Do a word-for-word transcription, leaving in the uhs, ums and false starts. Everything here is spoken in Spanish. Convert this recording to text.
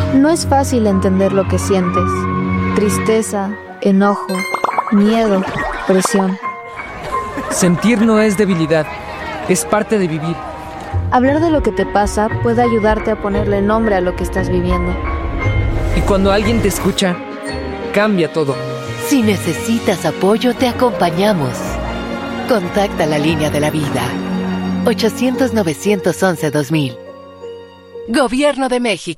No es fácil entender lo que sientes. Tristeza, enojo, miedo, presión. Sentir no es debilidad, es parte de vivir. Hablar de lo que te pasa puede ayudarte a ponerle nombre a lo que estás viviendo. Y cuando alguien te escucha, cambia todo. Si necesitas apoyo, te acompañamos. Contacta la línea de la vida. ochocientos, novecientos once, dos mil. Gobierno de México.